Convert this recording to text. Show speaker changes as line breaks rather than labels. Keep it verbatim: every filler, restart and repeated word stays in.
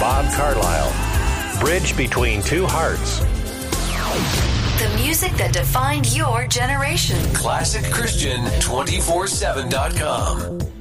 Bob Carlisle. Bridge Between Two Hearts.
The music that defined your generation.
Classic Christian two forty-seven dot com.